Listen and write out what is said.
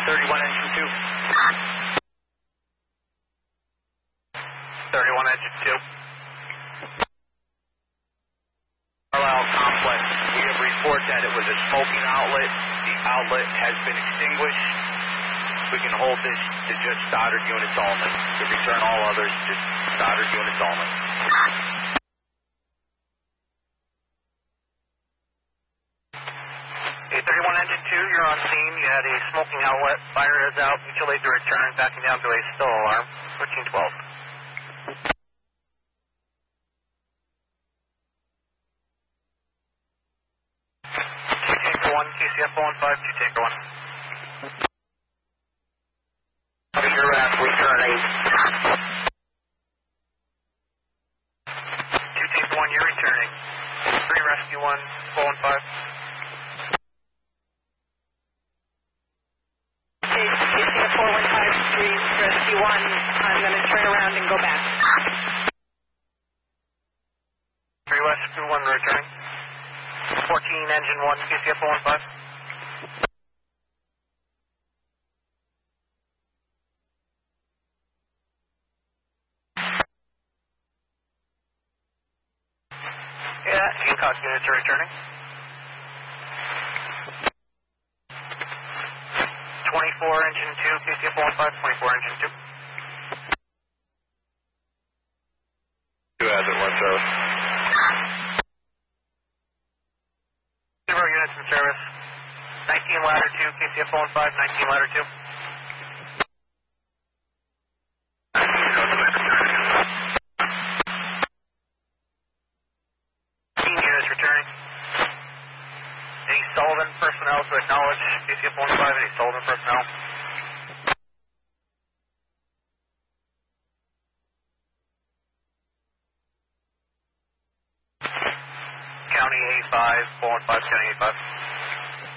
31 engine 2. 31 engine 2. Carlisle Complex, we have report that it was a smoking outlet. The outlet has been extinguished. We can hold this to just Stoddard units only. To return all others to Stoddard units only. 831 engine 2, you're on scene. You had a smoking outlet. Fire is out. Mutual aid to return. Backing down to a still alarm. 1312. Two-Tanker 1, KCF 015, Two-Tanker 1. Your returning. Two-Tanker 1, you're returning. 3 Rescue 1, 415. KCF 4153, Rescue 1, I'm going to turn around and go back. 3 Rescue 1 returning. 14 engine 1, KCF 415. Yeah, Hancock units are returning. 24 engine 2, KCF 415, 24 engine 2. 2 has it, 1 service. 0 units in service. 19 ladder 2, KCF 415, 19 ladder 2. 15 units returning. Any Sullivan personnel to acknowledge KCF 15, any Sullivan personnel? County A5, 415, County A5.